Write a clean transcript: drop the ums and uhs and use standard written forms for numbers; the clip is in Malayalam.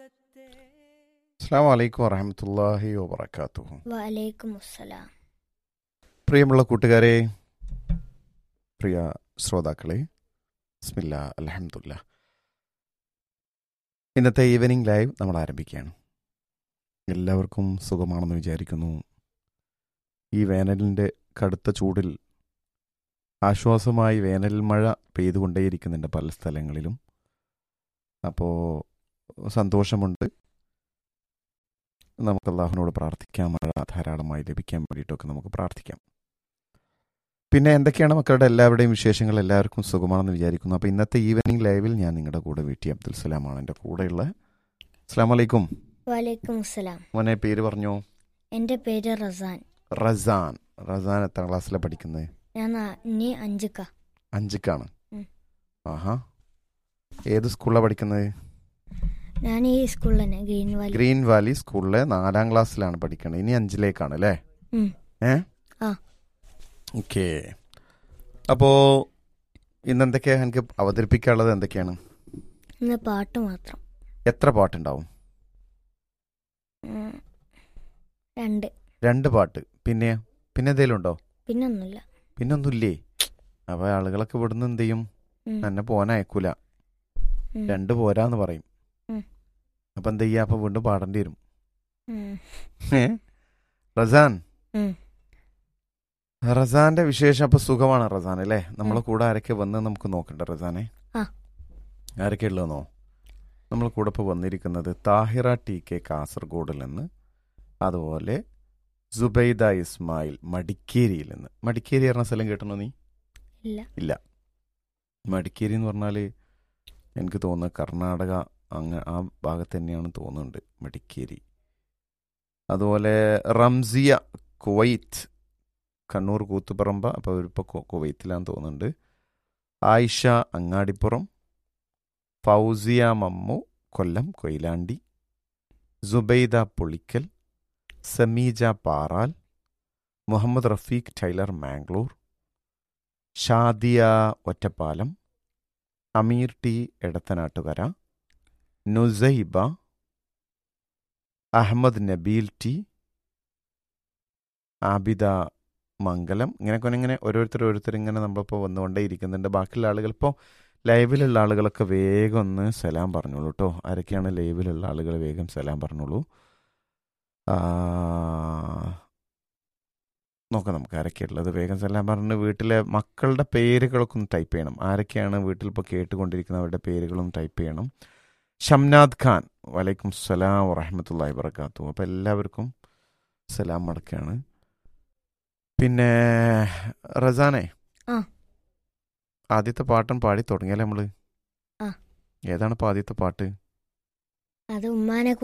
അസ്സലാമു അലൈക്കും വറഹ്മത്തുള്ളാഹി വബറകാതുഹു. വഅലൈക്കും അസ്സലാം. പ്രിയമുള്ള കൂട്ടുകാരെ, പ്രിയ ശ്രോതാക്കളെ, ബിസ്മില്ലാ അൽഹംദുലില്ലാ. ഇന്നത്തെ ഈവനിങ് ലൈവ് നമ്മൾ ആരംഭിക്കുകയാണ്. എല്ലാവർക്കും സുഖമാണെന്ന് വിചാരിക്കുന്നു. ഈ വേനലിൻ്റെ കടുത്ത ചൂടിൽ ആശ്വാസമായി വേനൽ മഴ പെയ്തുകൊണ്ടേയിരിക്കുന്നുണ്ട് പല സ്ഥലങ്ങളിലും. അപ്പോൾ സന്തോഷമുണ്ട്. നമുക്ക് അള്ളാഹുവിനോട് പ്രാർത്ഥിക്കാം, മഴ ധാരാളമായി ലഭിക്കാൻ വേണ്ടിയിട്ടൊക്കെ നമുക്ക് പ്രാർത്ഥിക്കാം. പിന്നെ എന്തൊക്കെയാണ് മക്കളുടെ എല്ലാവരുടെയും വിശേഷങ്ങൾ? എല്ലാവർക്കും സുഖമാണെന്ന് വിചാരിക്കുന്നു. അപ്പോൾ ഇന്നത്തെ ഈവനിങ് ലൈവിൽ ഞാൻ നിങ്ങളുടെ കൂടെ വീട്ടി അബ്ദുൽ സലാമാണ് എൻ്റെ കൂടെയുള്ള. അസ്സലാമു അലൈക്കും. വഅലൈക്കും അസ്സലാം. മോനെ പേര് പറഞ്ഞോ? എൻ്റെ പേര് റസാൻ. റസാൻ. റസാൻ എത്രാം ക്ലാസ്സിലാണ് പഠിക്കുന്നത്? ഞാൻ ഇനി 5ക്കാ. 5ക്കാണ്. ഉം. ആഹാ. ഏത് സ്കൂളിലാണ് പഠിക്കുന്നത്? ഞാൻ ഈ സ്കൂളിൽ തന്നെ ഗ്രീൻ ഗ്രീൻ വാലി സ്കൂളിലെ 4ാം ക്ലാസ്സിലാണ് പഠിക്കുന്നത്. ഇനി 5ലേക്കാണ് അല്ലേ? ഉം. ആ. ഓക്കെ. അപ്പോൾ ഇന്നെന്തൊക്കെയാണ് എനിക്ക് അവതരിപ്പിക്കാനുള്ളത്? എന്തൊക്കെയാണ്? ഇന്ന് പാട്ട് മാത്രം. എത്ര പാട്ടുണ്ടാവും? 2. 2 പാട്ട്. പിന്നെ എന്തെങ്കിലും ഉണ്ടോ? പിന്നൊന്നുമില്ല. പിന്നൊന്നുമില്ലേ? അപ്പോൾ ആളുകളൊക്കെ ഇവിടുന്ന് എന്ത് ചെയ്യും? എന്നെ പോകാൻ അയക്കൂല, 2 പോരാന്ന് പറയും. അപ്പം എന്ത് ചെയ്യുക? അപ്പം വീണ്ടും പാടേണ്ടി വരും. റസാൻ, റസാന്റെ വിശേഷം അപ്പോൾ സുഖമാണ് റസാൻ അല്ലേ? നമ്മളെ കൂടെ ആരൊക്കെ വന്ന് നമുക്ക് നോക്കണ്ട റസാനെ? ആരൊക്കെ ഉള്ളതെന്നോ? നമ്മളെ കൂടെ ഇപ്പോൾ വന്നിരിക്കുന്നത് താഹിറ TK കാസർഗോഡിൽ നിന്ന്, അതുപോലെ സുബൈദ ഇസ്മായിൽ മടിക്കേരിയിൽ നിന്ന്. മടിക്കേരി പറഞ്ഞ സ്ഥലം കേട്ടണോ നീ? ഇല്ല. മടിക്കേരി എന്ന് പറഞ്ഞാൽ എനിക്ക് തോന്നുന്നത് കർണാടക ആ ഭാഗത്ത് തന്നെയാണ് തോന്നുന്നുണ്ട്, മടിക്കേരി. അതുപോലെ റംസിയ കുവൈറ്റ്, കണ്ണൂർ കൂത്തുപറമ്പ. അപ്പോൾ അവരിപ്പോൾ കുവൈത്തിലാന്ന് തോന്നുന്നുണ്ട്. ആയിഷ അങ്ങാടിപ്പുറം, ഫൗസിയ മമ്മു കൊല്ലം കൊയിലാണ്ടി, സുബൈദ പുളിക്കൽ, സമീജ പാറാൽ, മുഹമ്മദ് റഫീഖ് ടൈലർ മാംഗ്ലൂർ, ഷാദിയ ഒറ്റപ്പാലം, അമീർ ടി എടത്തനാട്ടുകര, നുസൈബ, അഹമ്മദ് നബീൽ ടി, ആബിദ മംഗലം. ഇങ്ങനെ ഓരോരുത്തർ ഇങ്ങനെ നമ്മളിപ്പോൾ വന്നുകൊണ്ടേ ഇരിക്കുന്നുണ്ട്. ബാക്കിയുള്ള ആളുകൾ, ഇപ്പോൾ ലൈവിലുള്ള ആളുകളൊക്കെ വേഗം ഒന്ന് സലാം പറഞ്ഞോളൂ കേട്ടോ. ആരൊക്കെയാണ് ലൈവിലുള്ള ആളുകൾ? വേഗം സലാം പറഞ്ഞോളൂ. നോക്കാം നമുക്ക് ആരൊക്കെയുള്ളത്. വേഗം സലാം പറഞ്ഞ് വീട്ടിലെ മക്കളുടെ പേരുകളൊക്കെ ഒന്ന് ടൈപ്പ് ചെയ്യണം. ആരൊക്കെയാണ് വീട്ടിൽ ഇപ്പോൾ കേട്ടുകൊണ്ടിരിക്കുന്നവരുടെ പേരുകളും ടൈപ്പ് ചെയ്യണം. ഷംനാദ് ഖാൻ, വലൈക്കും സലാം വറഹ്മത്തുള്ളാഹി വബറകാതുഹു. അപ്പോൾ എല്ലാവർക്കും സലാം മടക്കുകയാണ്. പിന്നെ റസാനെ, ആദ്യത്തെ പാട്ടും പാടി തുടങ്ങിയാലേ നമ്മൾ? ഏതാണ് ഇപ്പോൾ ആദ്യത്തെ പാട്ട്? അത് ഉമ്മാനെ